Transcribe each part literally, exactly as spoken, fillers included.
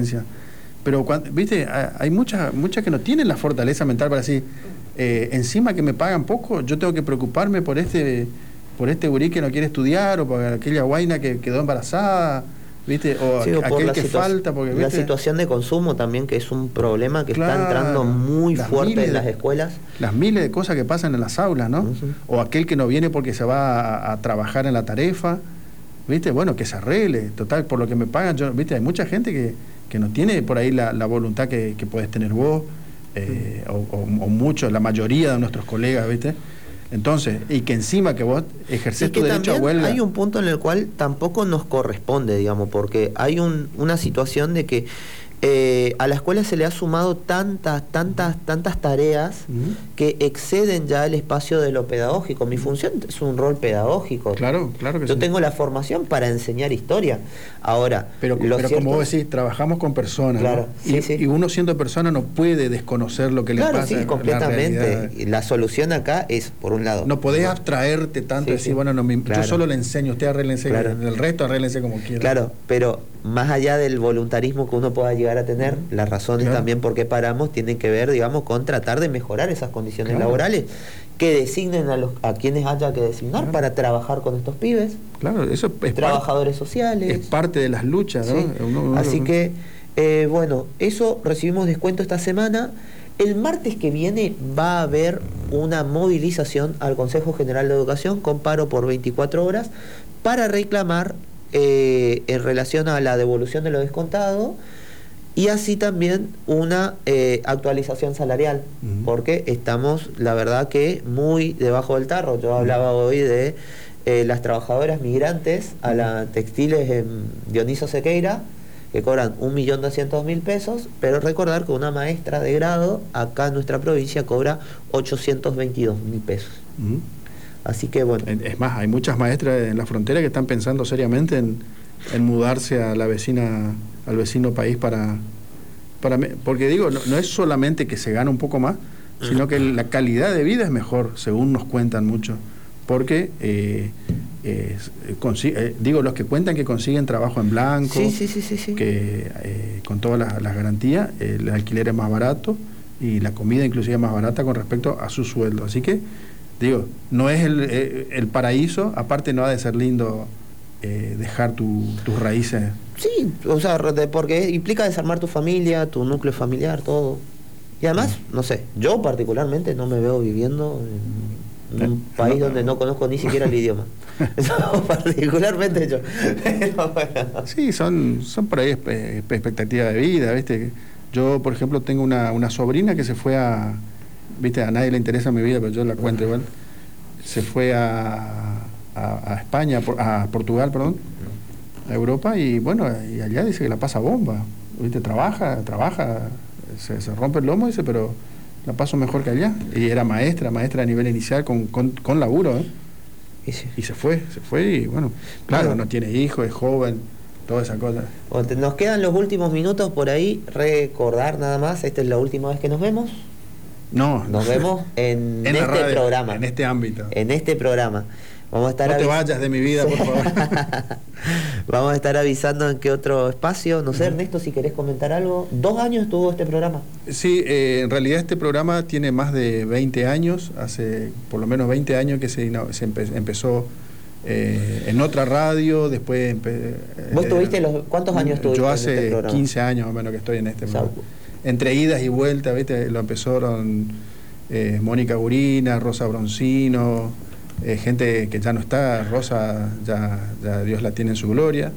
violencia. Pero, cuando, viste, hay muchas muchas que no tienen la fortaleza mental para decir, eh, encima que me pagan poco, yo tengo que preocuparme por este por este gurí que no quiere estudiar, o por aquella guaina que quedó embarazada, ¿viste? O, sí, o por aquel la que falta. Porque, la ¿viste? situación de consumo también, que es un problema que claro, está entrando muy fuerte en las de, escuelas. Las miles de cosas que pasan en las aulas, ¿no? Uh-huh. O aquel que no viene porque se va a, a trabajar en la tarefa, ¿viste? Bueno, que se arregle, total, por lo que me pagan. Yo, ¿viste? Hay mucha gente que, que no tiene por ahí la, la voluntad que, que puedes tener vos, eh, uh-huh. o, o, o muchos, la mayoría de nuestros colegas, ¿viste? Entonces, y que encima que vos ejercés tu derecho a huelga. Hay un punto en el cual tampoco nos corresponde, digamos, porque hay un, una situación de que eh, a la escuela se le ha sumado tantas, tantas, tantas tareas uh-huh. que exceden ya el espacio de lo pedagógico. Mi función es un rol pedagógico. Claro, claro que Yo sí. tengo la formación para enseñar historia. Ahora, pero, pero cierto, como vos decís, trabajamos con personas, claro, ¿no? sí, y, sí. y uno siendo persona no puede desconocer lo que le claro, pasa. Sí, completamente. La, la solución acá es, por un lado, no podés abstraerte tanto y sí, decir, sí. bueno, no, me, claro. yo solo le enseño, usted arréglense, claro. el resto arréglense como quiera. Claro, pero más allá del voluntarismo que uno pueda llegar a tener, uh-huh. las razones claro. también por qué paramos tienen que ver, digamos, con tratar de mejorar esas condiciones claro. laborales, que designen a los a quienes haya que designar claro. para trabajar con estos pibes. Claro, eso es trabajadores parte, sociales. Es parte de las luchas, ¿no? Sí. Uno, uno, Así uno. que, eh, bueno, eso recibimos descuento esta semana. El martes que viene va a haber una movilización al Consejo General de Educación con paro por veinticuatro horas para reclamar eh, en relación a la devolución de lo descontado y así también una eh, actualización salarial, uh-huh. porque estamos, la verdad, que muy debajo del tarro. Yo hablaba uh-huh. hoy de eh, las trabajadoras migrantes a la textiles en Dioniso Sequeira, que cobran un millón doscientos mil pesos, pero recordar que una maestra de grado acá en nuestra provincia cobra ochocientos veintidós mil pesos. Uh-huh. Así que bueno. Es más, hay muchas maestras en la frontera que están pensando seriamente en, en mudarse a la vecina, al vecino país para, para porque digo, no, no es solamente que se gana un poco más, sino que la calidad de vida es mejor, según nos cuentan mucho, porque eh, eh, consigue, eh, digo, los que cuentan que consiguen trabajo en blanco, sí, sí, sí, sí, sí. que eh, con todas las, las garantías, eh, el alquiler es más barato y la comida inclusive es más barata con respecto a su sueldo. Así que, digo, no es el, el, el paraíso, aparte no ha de ser lindo eh, dejar tu, tus raíces. Sí, o sea, de, porque implica desarmar tu familia, tu núcleo familiar, todo. Y además, no sé, yo particularmente no me veo viviendo en, en un país donde no conozco ni siquiera el idioma. Eso particularmente yo. Pero bueno. Sí, son, son por ahí expectativas de vida, ¿viste? Yo, por ejemplo, tengo una, una sobrina que se fue a... ¿Viste? A nadie le interesa mi vida, pero yo la cuento igual. Se fue a, a, a España, a Portugal, perdón, a Europa, y bueno, y allá dice que la pasa bomba. ¿Viste? Trabaja, trabaja, se, se rompe el lomo, dice, pero la paso mejor que allá. Y era maestra, maestra a nivel inicial con, con, con laburo, ¿eh? Y, sí. y se fue, se fue y bueno, claro, bueno, no tiene hijos, es joven, toda esa cosa. Nos quedan los últimos minutos por ahí, recordar nada más, esta es la última vez que nos vemos. No, nos vemos en, en este radio, programa. En este ámbito. En este programa. Vamos a estar no te vayas de mi vida, por favor. Vamos a estar avisando en qué otro espacio. No sé, uh-huh. Ernesto, si querés comentar algo. ¿Dos años tuvo este programa? Sí, eh, en realidad este programa tiene más de veinte años. Hace por lo menos veinte años que se, no, se empe- empezó eh, en otra radio. Después empe- ¿Vos tuviste los cuántos años tuviste? Yo hace en este programa? quince años más o menos que estoy en este programa. Entre idas y vueltas, ¿viste? Lo empezaron eh, Mónica Gurina, Rosa Broncino, eh, gente que ya no está, Rosa ya, ya Dios la tiene en su gloria,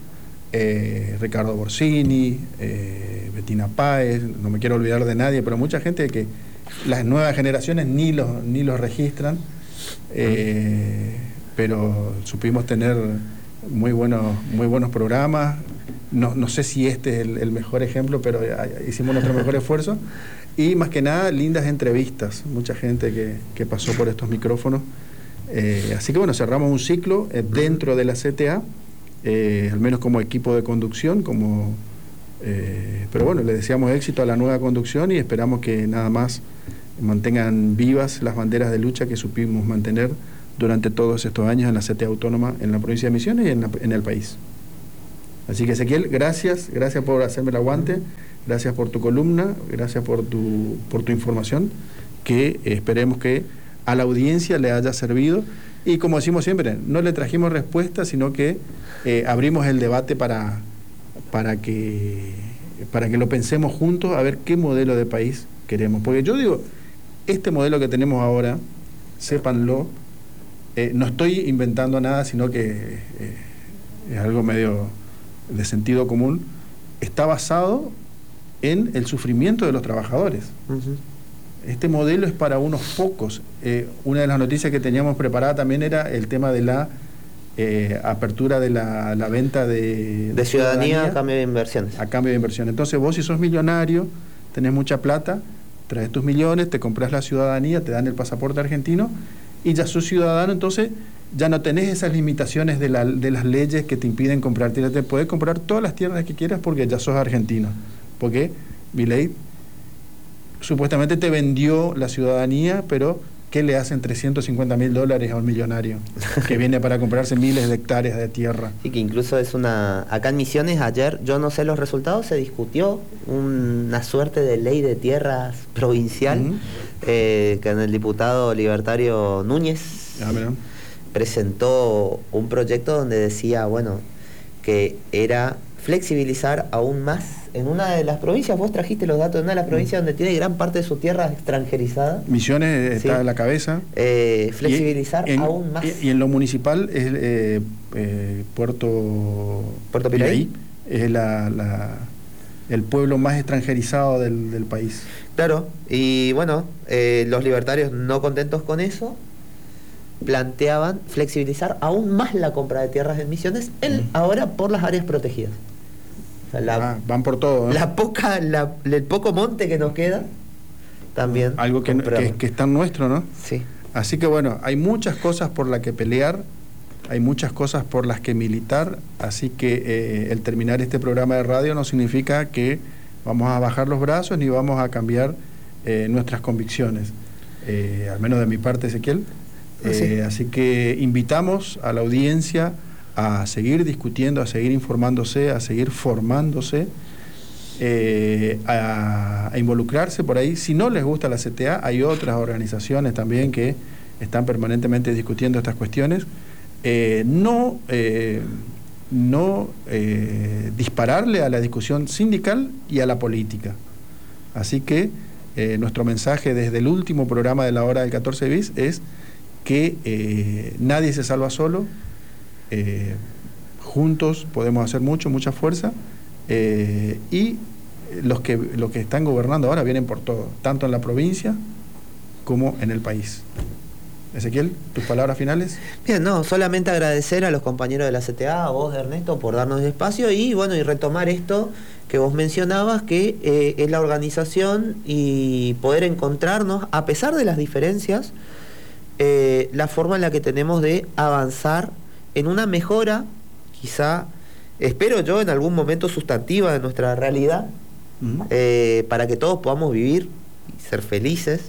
eh, Ricardo Borsini, eh, Bettina Páez, no me quiero olvidar de nadie, pero mucha gente que las nuevas generaciones ni los, ni los registran, eh, pero supimos tener muy buenos, muy buenos programas. No, no sé si este es el, el mejor ejemplo, pero hicimos nuestro mejor esfuerzo. Y más que nada, lindas entrevistas. Mucha gente que, que pasó por estos micrófonos. Eh, así que bueno, cerramos un ciclo eh, dentro de la C T A, eh, al menos como equipo de conducción. como eh, Pero bueno, le deseamos éxito a la nueva conducción y esperamos que nada más mantengan vivas las banderas de lucha que supimos mantener durante todos estos años en la C T A autónoma en la provincia de Misiones y en, la, en el país. Así que Ezequiel, gracias, gracias por hacerme el aguante, gracias por tu columna, gracias por tu, por tu información, que esperemos que a la audiencia le haya servido. Y como decimos siempre, no le trajimos respuestas, sino que eh, abrimos el debate para, para, que, para que lo pensemos juntos, a ver qué modelo de país queremos. Porque yo digo, este modelo que tenemos ahora, sépanlo, eh, no estoy inventando nada, sino que eh, es algo medio de sentido común, está basado en el sufrimiento de los trabajadores. Uh-huh. Este modelo es para unos pocos. Eh, una de las noticias que teníamos preparada también era el tema de la eh, apertura de la, la venta de, de, de ciudadanía, ciudadanía a cambio de inversiones. A cambio de inversiones. Entonces vos, si sos millonario, tenés mucha plata, traes tus millones, te compras la ciudadanía, te dan el pasaporte argentino y ya sos ciudadano, entonces ya no tenés esas limitaciones de, la, de las leyes que te impiden comprar tierras. Te podés comprar todas las tierras que quieras porque ya sos argentino. Porque Milei supuestamente te vendió la ciudadanía, pero ¿qué le hacen trescientos cincuenta mil dólares a un millonario que viene para comprarse miles de hectáreas de tierra? Sí, que incluso es una... Acá en Misiones ayer, yo no sé los resultados, se discutió una suerte de ley de tierras provincial, uh-huh. eh, que en el diputado libertario Núñez ah, presentó un proyecto donde decía, bueno, que era flexibilizar aún más. En una de las provincias, vos trajiste los datos de una de las provincias mm. donde tiene gran parte de su tierra extranjerizada. Misiones está ¿sí? en la cabeza. Eh, flexibilizar y en, aún más. Y, y en lo municipal es eh, eh, Puerto, Puerto Piraí. Es la, la, el pueblo más extranjerizado del, del país. Claro, y bueno, eh, los libertarios no contentos con eso, planteaban flexibilizar aún más la compra de tierras en Misiones, en, mm. ahora por las áreas protegidas. O sea, la, ah, van por todo, ¿eh? La poca, la, el poco monte que nos queda, también. Algo que, que, que es tan nuestro, ¿no? Sí. Así que bueno, hay muchas cosas por las que pelear, hay muchas cosas por las que militar, así que eh, el terminar este programa de radio no significa que vamos a bajar los brazos ni vamos a cambiar eh, nuestras convicciones. Eh, al menos de mi parte, Ezequiel. Eh, sí. Así que invitamos a la audiencia a seguir discutiendo, a seguir informándose, a seguir formándose, eh, a, a involucrarse por ahí. Si no les gusta la C T A, hay otras organizaciones también que están permanentemente discutiendo estas cuestiones. Eh, no eh, no eh, dispararle a la discusión sindical y a la política. Así que eh, nuestro mensaje desde el último programa de la hora del catorce bis es que eh, nadie se salva solo. Eh, juntos podemos hacer mucho, mucha fuerza, eh, y los que, los que están gobernando ahora vienen por todo, tanto en la provincia como en el país. Ezequiel, tus palabras finales. Bien, no, solamente agradecer a los compañeros de la C T A, a vos, Ernesto, por darnos espacio y bueno, y retomar esto que vos mencionabas, que eh, es la organización y poder encontrarnos, a pesar de las diferencias, eh, la forma en la que tenemos de avanzar en una mejora, quizá, espero yo, en algún momento sustantiva de nuestra realidad, uh-huh. eh, para que todos podamos vivir y ser felices.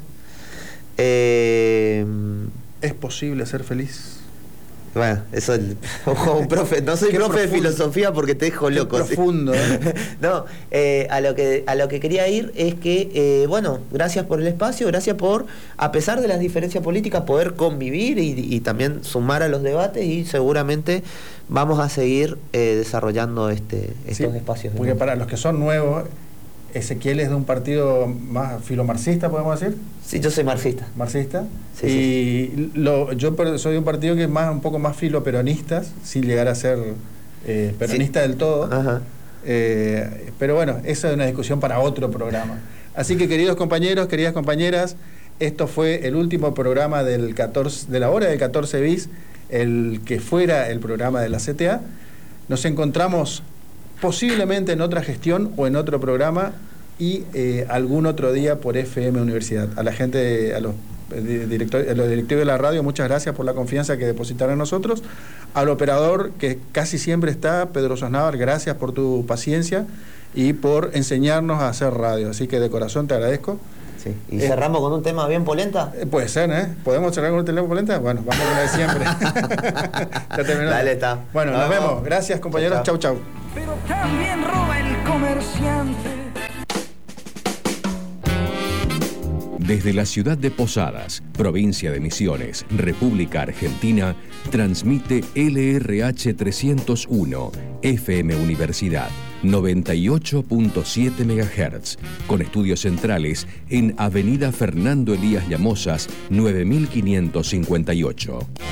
Eh, ¿Es posible ser feliz? Bueno, eso es un profe, no soy profe profundo. de filosofía porque te dejo loco. Qué profundo, ¿eh? No, eh, a lo que a lo que quería ir es que, eh, bueno, gracias por el espacio, gracias por, a pesar de las diferencias políticas, poder convivir y, y también sumar a los debates, y seguramente vamos a seguir eh, desarrollando este estos sí, espacios. Porque para los que son nuevos, Ezequiel es de un partido más filomarxista, podemos decir. Sí, yo soy marxista. ¿Marxista? Sí, y sí. Lo, yo soy de un partido que es más, un poco más filoperonista, sin llegar a ser eh, peronista sí. del todo. Ajá. Eh, pero bueno, esa es una discusión para otro programa. Así que, queridos compañeros, queridas compañeras, esto fue el último programa del catorce, de la hora del catorce bis, el que fuera el programa de la C T A. Nos encontramos posiblemente en otra gestión o en otro programa y eh, algún otro día por F M Universidad. A la gente, a los, director, a los directivos de la radio, muchas gracias por la confianza que depositaron en nosotros. Al operador, que casi siempre está, Pedro Sosnávar, gracias por tu paciencia y por enseñarnos a hacer radio. Así que de corazón te agradezco. Sí. ¿Y eh, cerramos con un tema bien polenta? Eh, puede ser, ¿eh? ¿Podemos cerrar con un tema polenta? Bueno, vamos con la de siempre. Ya terminó. Dale, está. Bueno, nos, nos vemos. Gracias, compañeros. Chau, chau. pero también roba el comerciante. Desde la ciudad de Posadas, provincia de Misiones, República Argentina, transmite L R H trescientos uno, F M Universidad, noventa y ocho punto siete megahertz, con estudios centrales en Avenida Fernando Elías Llamosas, nueve mil quinientos cincuenta y ocho.